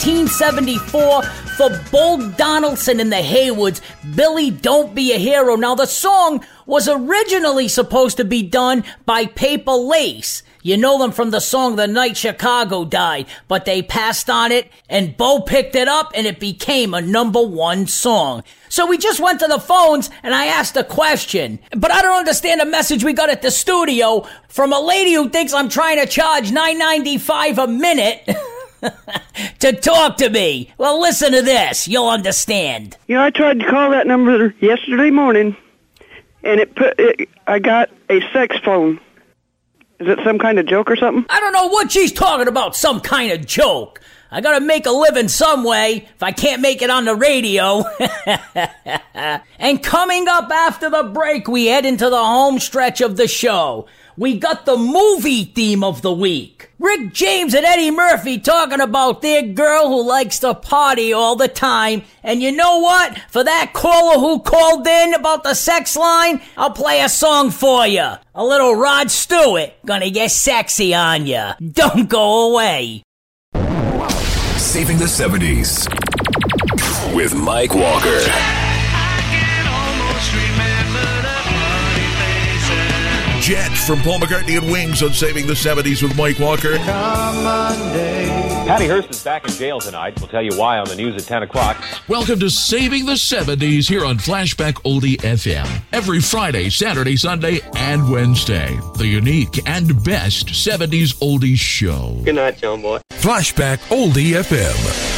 1974 for Bull Donaldson and the Haywoods, Billy Don't Be a Hero. Now, the song was originally supposed to be done by Paper Lace. You know them from the song The Night Chicago Died, but they passed on it, and Bo picked it up, and it became a #1 song. So we just went to the phones, and I asked a question. But I don't understand the message we got at the studio from a lady who thinks I'm trying to charge $9.95 a minute to talk to me. Well, listen to this. You'll understand. Yeah, I tried to call that number yesterday morning, and I got a sex phone. Is it some kind of joke or something? I don't know what she's talking about, some kind of joke. I gotta make a living some way if I can't make it on the radio. And coming up after the break, we head into the home stretch of the show. We got the movie theme of the week. Rick James and Eddie Murphy talking about their girl who likes to party all the time. And you know what? For that caller who called in about the sex line, I'll play a song for you. A little Rod Stewart, gonna get sexy on ya. Don't go away. Saving the 70s with Mike Walker. Jet from Paul McCartney and Wings on Saving the 70s with Mike Walker. Patty Hearst is back in jail tonight. We'll tell you why on the news at 10 o'clock. Welcome to Saving the 70s here on Flashback Oldie FM. Every Friday, Saturday, Sunday, and Wednesday. The unique and best 70s oldies show. Good night, John Boy. Flashback Oldie FM.